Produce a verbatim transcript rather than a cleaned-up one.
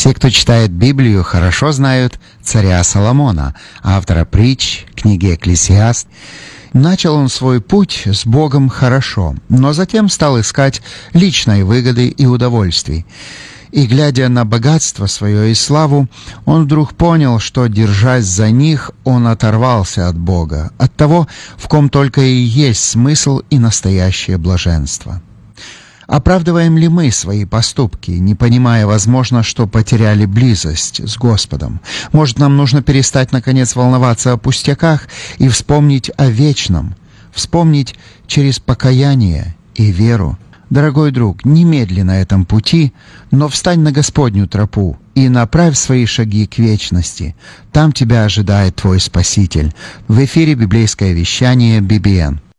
Все, кто читает Библию, хорошо знают царя Соломона, автора притч, книги «Экклесиаст». Начал он свой путь с Богом хорошо, но затем стал искать личной выгоды и удовольствий. И, глядя на богатство свое и славу, он вдруг понял, что, держась за них, он оторвался от Бога, от того, в ком только и есть смысл и настоящее блаженство. Оправдываем ли мы свои поступки, не понимая, возможно, что потеряли близость с Господом? Может, нам нужно перестать, наконец, волноваться о пустяках и вспомнить о вечном, вспомнить через покаяние и веру? Дорогой друг, не медли на этом пути, но встань на Господню тропу и направь свои шаги к вечности. Там тебя ожидает твой Спаситель. В эфире библейское вещание би би эн.